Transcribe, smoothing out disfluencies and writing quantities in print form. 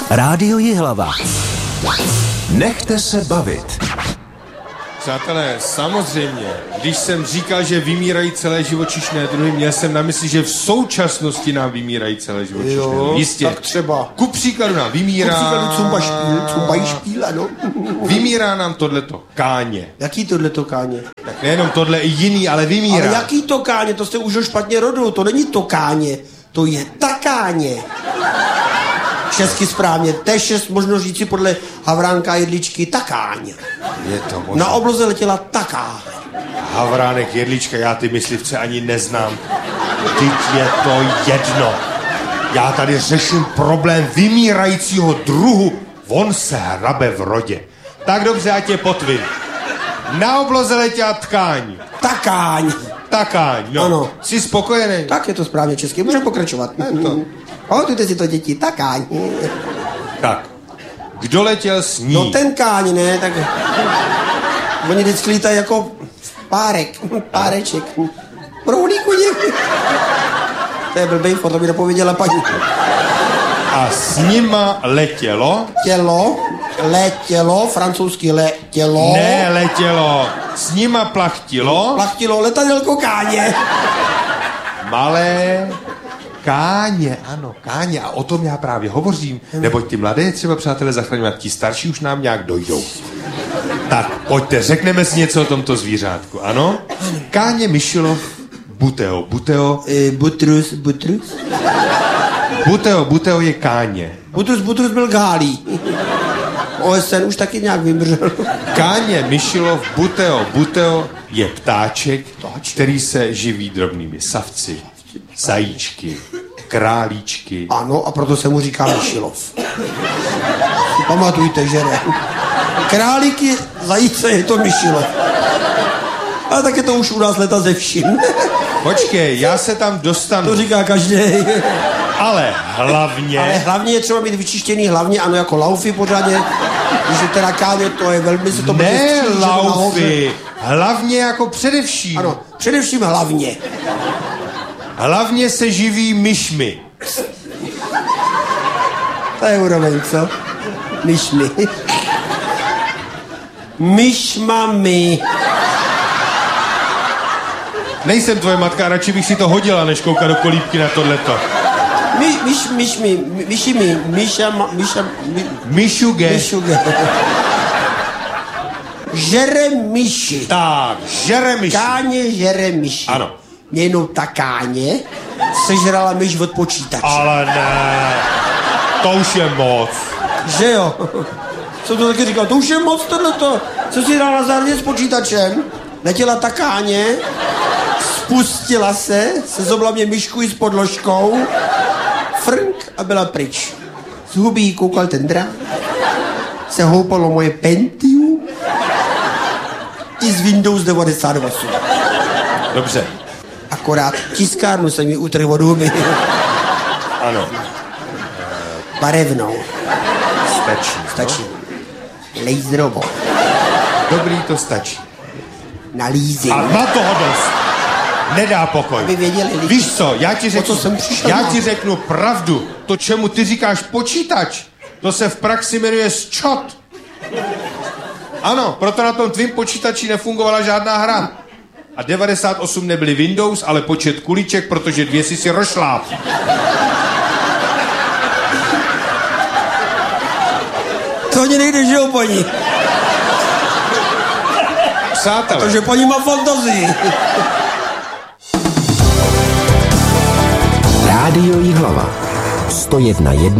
Rádio Jihlava. Nechte se bavit. Přátelé, samozřejmě, když jsem říkal, že vymírají celé živočišné druhy, měl jsem na mysli, že v současnosti nám vymírají celé živočišné druhy. Jistě. Tak třeba. Ku příkladu nám vymírá... Ku příkladu Cumbašpíl, ano. Vymírá nám tohleto káně. Jaký tohleto káně? Tak nejenom tohle, i jiný, ale vymírá. Ale jaký to káně? To jste už špatně rodil, to není to káně, to je takáně. Česky správně, T6 možno říci podle Havránka Jedličky takáň. Je to možná. Na obloze letěla takáň. Havránek, Jedlička, já ty myslivce ani neznám. Teď je to jedno. Já tady řeším problém vymírajícího druhu. On se hrabe v rodě. Tak dobře, ať je potvin. Na obloze letěla tkáň. Takáň. Takáň, no. Ano. Jsi spokojený? Tak je to správně česky, můžeme pokračovat. Pamatujte si to, děti, takáň. Tak. Kdo letěl s ní? No ten káň, ne, tak... Oni vždycky lítají jako párek, páreček. Prohlíku něk. To je blbej, to by nepověděla paní. A s nima letělo? Letělo, francouzsky letělo. Ne, letělo. S nima plachtilo? Plachtilo letadelko káně. Malé káně, ano, káně. A o tom já právě hovořím. Neboť ty mladé třeba, přátelé, zachraňovat, ti starší už nám nějak dojdou. Tak, pojďte, řekneme si něco o tomto zvířátku, ano? Káně Myšilov Buteo. Butrus. Buteo je káně. Butrus byl gálí. OSN už taky nějak vymřel. Káně Myšilov Buteo je ptáček, který se živí drobnými savci, zajíčky, králíčky. Ano, a proto se mu říká Myšilov. Pamatujte, že ne. Králíky, zajíce, je to Myšilov. Ale tak je to už u nás leta ze vším. Počkej, já se tam dostanu. To říká každý. Ale hlavně je třeba mít vyčištěný hlavně, ano, jako laufy pořádně. Když je teda káně, to je velmi se to... Ne laufy, hlavně jako především. Ano, především hlavně. Hlavně se živí myšmi. To je úroveň, co? Myšmi. Myšmami. Nejsem tvoje matka, a radši bych si to hodila, než koukat do kolíbky na tohleto. Myšuge. Žere myši. Tak, žere myši. Káně žere myši. Ano. Měnou ta káně sežrala myš od počítače. Ale ne, to už je moc. Že jo? Jsem to taky říkal, to už je moc tohleto. Co si dala na zárně s počítačem? Letěla ta káně, spustila se zobla mě myšku i s podložkou, frnk a byla pryč. Z huby koukal ten drak, se houpalo moje Pentium i z Windows 98. Dobře. Akorát tiskárnu jsem mi utrhl od huby. Ano. Barevnou. Stačí. Laserovou. Dobrý, to stačí. Na leasing. A má toho dost. Nedá pokoj. Aby věděli lidi. Víš co, já ti jsem řeknu pravdu. To, čemu ty říkáš počítač, to se v praxi jmenuje sčot. Ano, proto na tom tvým počítači nefungovala žádná hra. A 98 nebyly Windows, ale počet kuliček, protože 2 si rošláp. To ani nejde, že jo, paní? Přátelé. Protože paní má fantazii. Rádio Jihlava 101,1